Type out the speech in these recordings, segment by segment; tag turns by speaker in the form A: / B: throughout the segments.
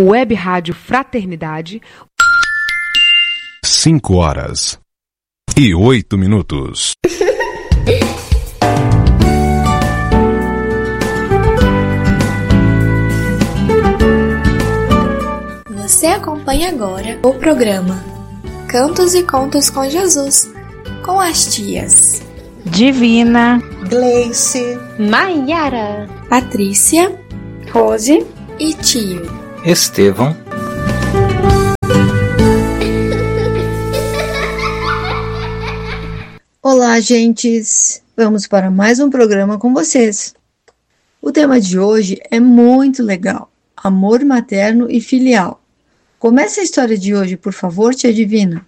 A: Web Rádio Fraternidade.
B: 5h08.
C: Você acompanha agora o programa Cantos e Contos com Jesus, com as tias
D: Divina,
E: Gleice,
C: Maiara, Patrícia,
D: Rose
C: e tio
F: Estevão.
E: Olá, gentes! Vamos para mais um programa com vocês. O tema de hoje é muito legal: amor materno e filial. Comece a história de hoje, por favor, tia Divina.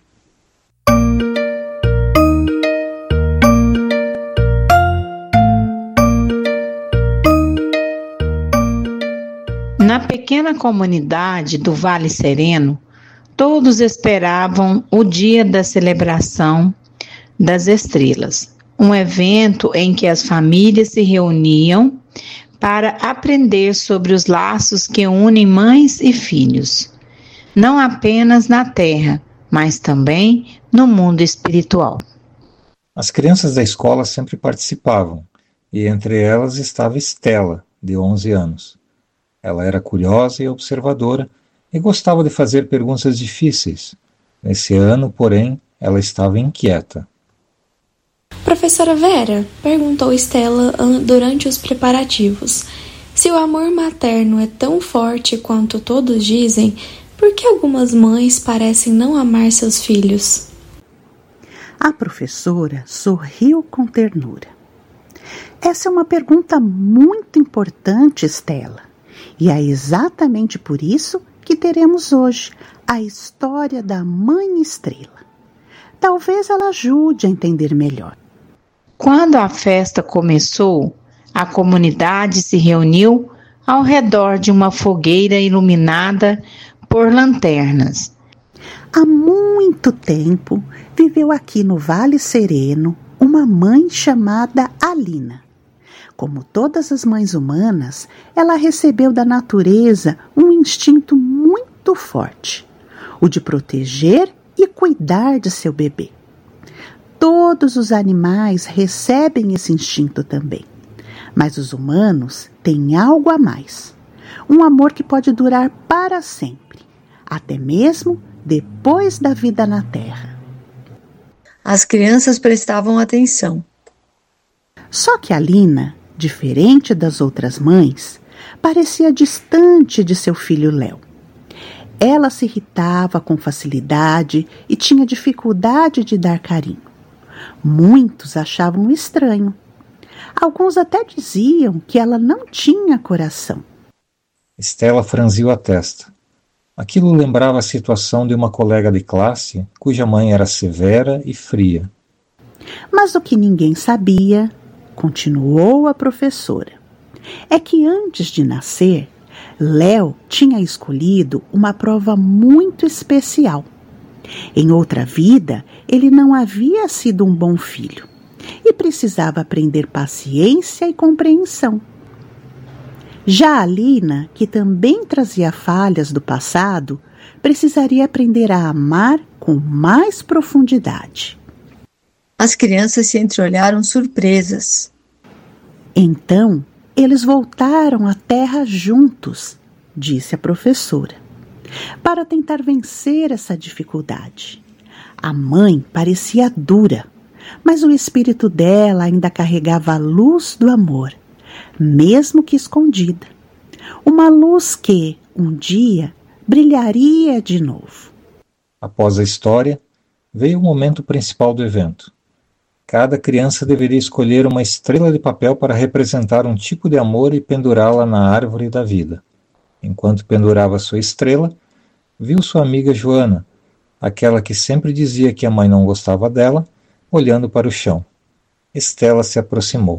D: Na pequena comunidade do Vale Sereno, todos esperavam o dia da celebração das estrelas, um evento em que as famílias se reuniam para aprender sobre os laços que unem mães e filhos, não apenas na terra, mas também no mundo espiritual.
F: As crianças da escola sempre participavam, e entre elas estava Estela, de 11 anos. Ela era curiosa e observadora e gostava de fazer perguntas difíceis. Nesse ano, porém, ela estava inquieta.
C: Professora Vera, perguntou Estela durante os preparativos, se o amor materno é tão forte quanto todos dizem, por que algumas mães parecem não amar seus filhos?
G: A professora sorriu com ternura. Essa é uma pergunta muito importante, Estela, e é exatamente por isso que teremos hoje a história da Mãe Estrela. Talvez ela ajude a entender melhor.
D: Quando a festa começou, a comunidade se reuniu ao redor de uma fogueira iluminada por lanternas.
G: Há muito tempo viveu aqui no Vale Sereno uma mãe chamada Alina. Como todas as mães humanas, ela recebeu da natureza um instinto muito forte, o de proteger e cuidar de seu bebê. Todos os animais recebem esse instinto também, mas os humanos têm algo a mais, um amor que pode durar para sempre, até mesmo depois da vida na Terra.
E: As crianças prestavam atenção.
G: Só que a Alina, diferente das outras mães, parecia distante de seu filho Léo. Ela se irritava com facilidade e tinha dificuldade de dar carinho. Muitos achavam estranho. Alguns até diziam que ela não tinha coração.
F: Estela franziu a testa. Aquilo lembrava a situação de uma colega de classe cuja mãe era severa e fria.
G: Mas o que ninguém sabia, continuou a professora, é que antes de nascer, Léo tinha escolhido uma prova muito especial. Em outra vida, ele não havia sido um bom filho e precisava aprender paciência e compreensão. Já a Alina, que também trazia falhas do passado, precisaria aprender a amar com mais profundidade.
E: As crianças se entreolharam surpresas.
G: Então, eles voltaram à terra juntos, disse a professora, para tentar vencer essa dificuldade. A mãe parecia dura, mas o espírito dela ainda carregava a luz do amor, mesmo que escondida. Uma luz que, um dia, brilharia de novo.
F: Após a história, veio o momento principal do evento. Cada criança deveria escolher uma estrela de papel para representar um tipo de amor e pendurá-la na árvore da vida. Enquanto pendurava sua estrela, viu sua amiga Joana, aquela que sempre dizia que a mãe não gostava dela, olhando para o chão. Estela se aproximou.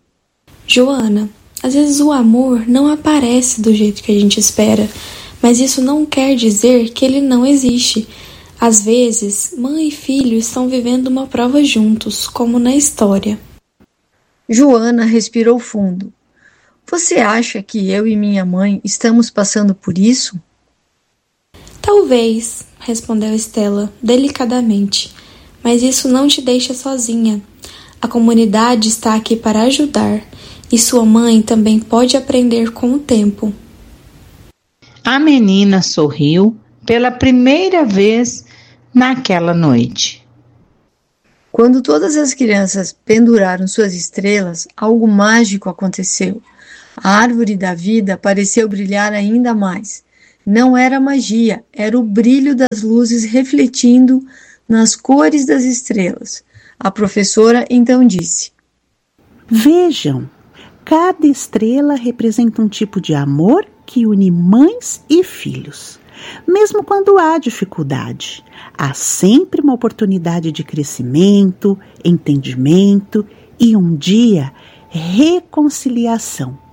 C: Joana, às vezes o amor não aparece do jeito que a gente espera, mas isso não quer dizer que ele não existe. Às vezes, mãe e filho estão vivendo uma prova juntos, como na história.
E: Joana respirou fundo. Você acha que eu e minha mãe estamos passando por isso?
C: Talvez, respondeu Estela, delicadamente, mas isso não te deixa sozinha. A comunidade está aqui para ajudar, e sua mãe também pode aprender com o tempo.
D: A menina sorriu pela primeira vez naquela noite.
E: Quando todas as crianças penduraram suas estrelas, algo mágico aconteceu. A árvore da vida pareceu brilhar ainda mais. Não era magia, era o brilho das luzes refletindo nas cores das estrelas. A professora então disse:
G: Vejam, cada estrela representa um tipo de amor que une mães e filhos. Mesmo quando há dificuldade, há sempre uma oportunidade de crescimento, entendimento e um dia, reconciliação.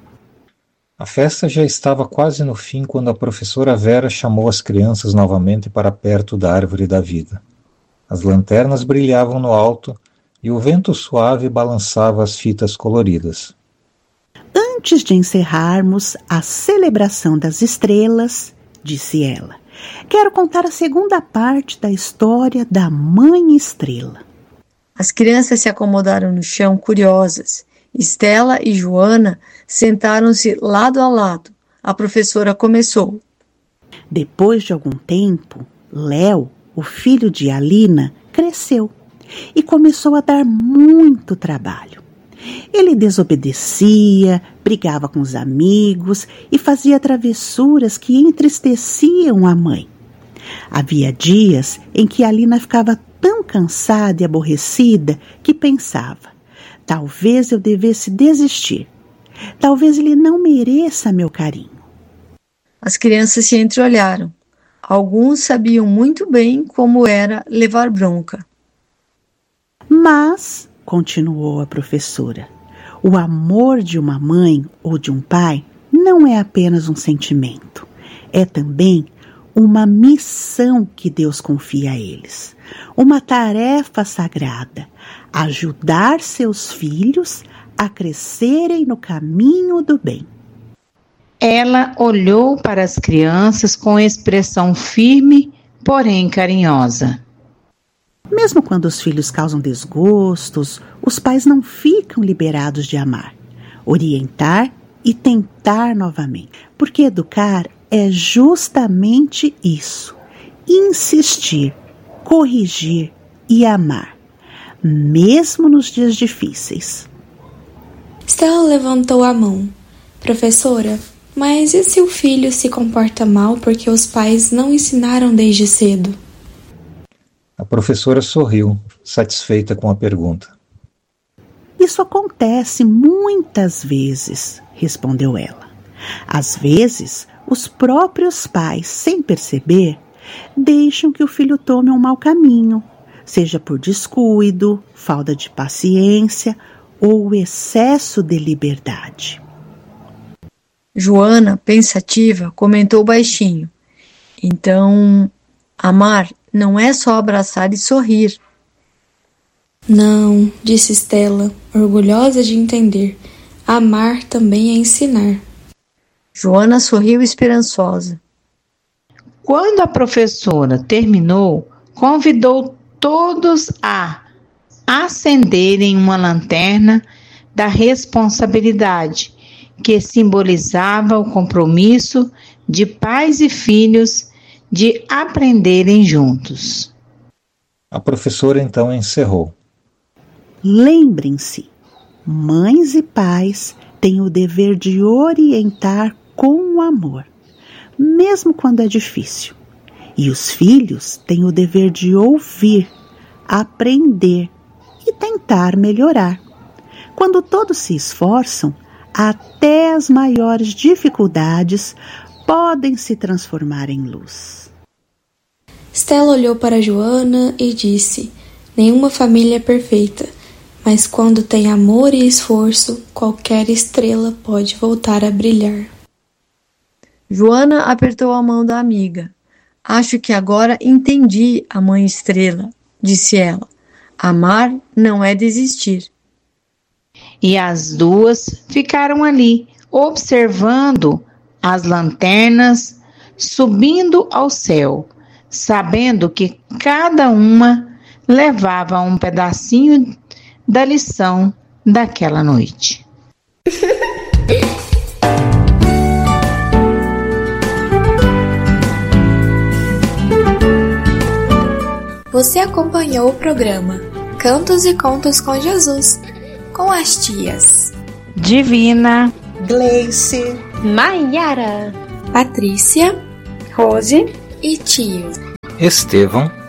F: A festa já estava quase no fim quando a professora Vera chamou as crianças novamente para perto da árvore da vida. As lanternas brilhavam no alto e o vento suave balançava as fitas coloridas.
G: Antes de encerrarmos a celebração das estrelas, disse ela, quero contar a segunda parte da história da Mãe Estrela.
E: As crianças se acomodaram no chão curiosas. Estela e Joana sentaram-se lado a lado. A professora começou.
G: Depois de algum tempo, Léo, o filho de Alina, cresceu e começou a dar muito trabalho. Ele desobedecia, brigava com os amigos e fazia travessuras que entristeciam a mãe. Havia dias em que Alina ficava tão cansada e aborrecida que pensava: talvez eu devesse desistir. Talvez ele não mereça meu carinho.
E: As crianças se entreolharam. Alguns sabiam muito bem como era levar bronca.
G: Mas, continuou a professora, o amor de uma mãe ou de um pai não é apenas um sentimento. É também uma missão que Deus confia a eles. Uma tarefa sagrada. Ajudar seus filhos a crescerem no caminho do bem.
D: Ela olhou para as crianças com expressão firme, porém carinhosa.
G: Mesmo quando os filhos causam desgostos, os pais não ficam liberados de amar, orientar e tentar novamente. Porque educar é justamente isso: insistir, corrigir e amar, mesmo nos dias difíceis.
C: Estela levantou a mão. Professora, mas e se o filho se comporta mal porque os pais não ensinaram desde cedo?
F: A professora sorriu, satisfeita com a pergunta.
G: Isso acontece muitas vezes, respondeu ela. Às vezes, os próprios pais, sem perceber, deixam que o filho tome um mau caminho, seja por descuido, falta de paciência ou excesso de liberdade.
E: Joana, pensativa, comentou baixinho. Então, amar não é só abraçar e sorrir.
C: Não, disse Estela, orgulhosa de entender. Amar também é ensinar.
E: Joana sorriu esperançosa.
D: Quando a professora terminou, convidou todos a acenderem uma lanterna da responsabilidade, que simbolizava o compromisso de pais e filhos de aprenderem juntos.
F: A professora então encerrou.
G: Lembrem-se, mães e pais têm o dever de orientar com amor, mesmo quando é difícil. E os filhos têm o dever de ouvir, aprender e tentar melhorar. Quando todos se esforçam, até as maiores dificuldades podem se transformar em luz.
C: Estela olhou para Joana e disse: nenhuma família é perfeita, mas quando tem amor e esforço, qualquer estrela pode voltar a brilhar.
E: Joana apertou a mão da amiga. Acho que agora entendi a mãe estrela, disse ela. Amar não é desistir.
D: E as duas ficaram ali, observando as lanternas subindo ao céu, sabendo que cada uma levava um pedacinho da lição daquela noite.
C: Você acompanhou o programa Cantos e Contos com Jesus, com as tias
D: Divina,
G: Gleice,
B: Maiara,
C: Patrícia,
B: Rose
C: e tio
F: Estevão